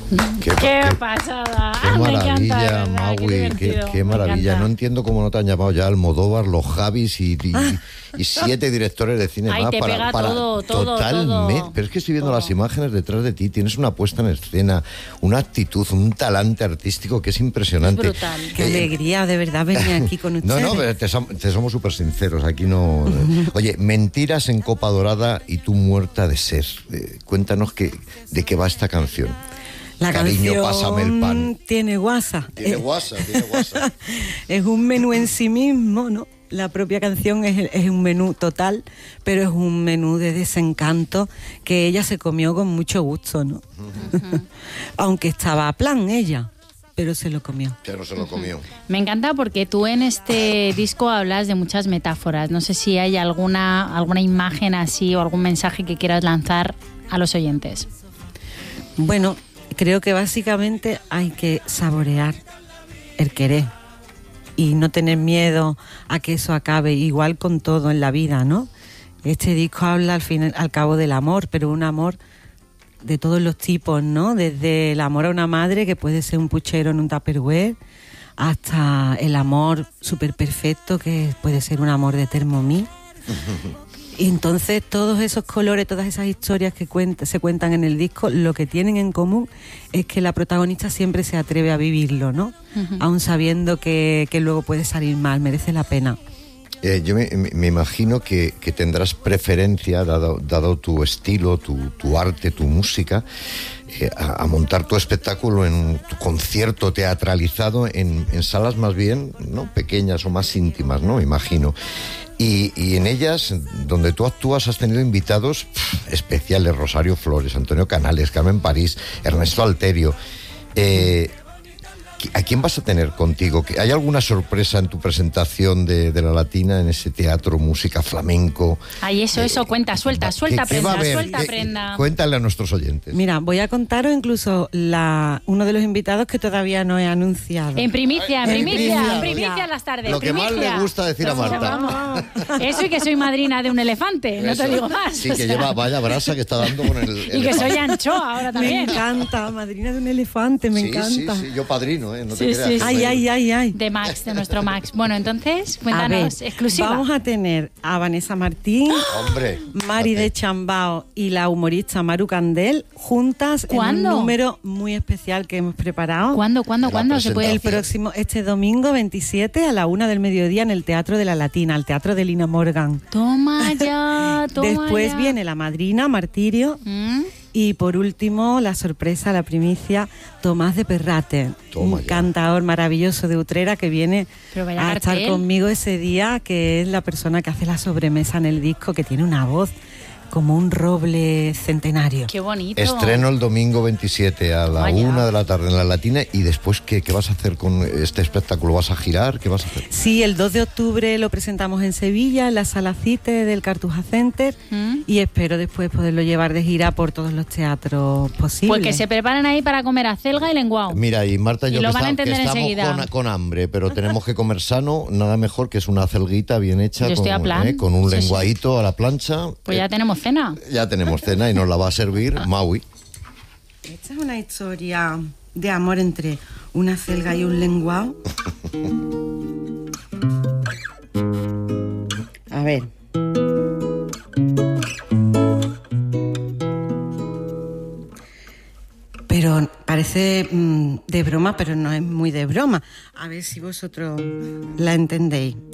¡Qué pasada! ¡Qué Me encanta, maravilla, ¿verdad? Maui! ¡Qué maravilla! No entiendo cómo no te han llamado ya Almodóvar, los Javis y 7 directores de cine Ay, más te pega todo, totalmente. todo. Pero es que estoy viendo Todo. las imágenes detrás de ti. Tienes una puesta en escena, una actitud, un talante artístico que es impresionante. Es brutal. Qué alegría, de verdad, venir aquí con ustedes. No, pero te somos súper sinceros. Aquí no. Oye, Mentiras en Copa Dorada y Tú muerta de sed. Cuéntanos de qué va esta canción. La Cariño, canción pásame el pan. tiene guasa. Tiene guasa. Es un menú en sí mismo, ¿no? La propia canción es un menú total, pero es un menú de desencanto que ella se comió con mucho gusto, ¿no? Aunque estaba a plan ella, pero se lo comió. Claro, se lo comió. Me encanta porque tú en este disco hablas de muchas metáforas. No sé si hay alguna imagen así o algún mensaje que quieras lanzar a los oyentes. Bueno, creo que básicamente hay que saborear el querer y no tener miedo a que eso acabe, igual con todo en la vida, ¿no? Este disco habla al cabo del amor, pero un amor de todos los tipos, ¿no? Desde el amor a una madre, que puede ser un puchero en un Tupperware, hasta el amor súper perfecto, que puede ser un amor de Thermomix. Y entonces todos esos colores, todas esas historias que se cuentan en el disco, lo que tienen en común es que la protagonista siempre se atreve a vivirlo, ¿no? Aun sabiendo que luego puede salir mal, merece la pena. Yo me imagino que tendrás preferencia, dado tu estilo, tu arte, tu música, a montar tu espectáculo en tu concierto teatralizado en salas más bien, ¿no?, pequeñas o más íntimas, ¿no?, imagino. Y en ellas, donde tú actúas, has tenido invitados especiales: Rosario Flores, Antonio Canales, Carmen París, Ernesto Alterio. ¿A quién vas a tener contigo? ¿Hay alguna sorpresa en tu presentación de La Latina, en ese teatro, música, flamenco? Ay, eso, suelta ¿Qué va a prenda, haber? suelta prenda. Cuéntale a nuestros oyentes. Mira, voy a contaros incluso uno de los invitados que todavía no he anunciado. En primicia primicia. las tardes. Lo que más le gusta decir a Marta. Vamos. Eso y que soy madrina de un elefante, no te digo más. Sí, que lleva vaya brasa que está dando con el Y que soy anchoa ahora Me también. encanta, madrina de un elefante, me encanta. Sí, yo padrino, no te Sí, creas. sí, que sí. Ay. De Max, de nuestro Max. Bueno, entonces, A cuéntanos, ver, exclusiva. vamos a tener a Vanessa Martín, Hombre. Mari fíjate. de Chambao y la humorista Maru Candel juntas ¿Cuándo? en un número muy especial que hemos preparado. ¿Cuándo se puede? El próximo, este domingo 27 a la 1 del mediodía en el Teatro de la Latina, el Teatro de Lina Morgan. Toma ya. Después viene la madrina, Martirio. Y por último, la sorpresa, la primicia, Tomás de Perrate, Toma un ya. cantador maravilloso de Utrera que viene Pero vaya a estar cartel. conmigo ese día, que es la persona que hace la sobremesa en el disco, que tiene una voz como un roble centenario. Qué bonito. Estreno el domingo 27 a la Vaya. 1 de la tarde en La Latina. Y después, ¿qué vas a hacer con este espectáculo? ¿Vas a girar? ¿Qué vas a hacer? Sí, el 2 de octubre lo presentamos en Sevilla, en la Sala Cite del Cartuja Center, y espero después poderlo llevar de gira por todos los teatros posibles. Pues que se preparen ahí para comer acelga y lenguao. Mira, y Marta y Y yo lo que, van a entender que estamos enseguida. con hambre, pero tenemos que comer sano. Nada mejor que es una acelguita bien hecha, Yo estoy a plan. con un Sí, sí. lenguadito a la plancha. Pues ya tenemos cena. Ya tenemos cena y nos la va a servir Maui. Esta es una historia de amor entre una celga y un lenguao. A ver. Pero parece de broma, pero no es muy de broma. A ver si vosotros la entendéis.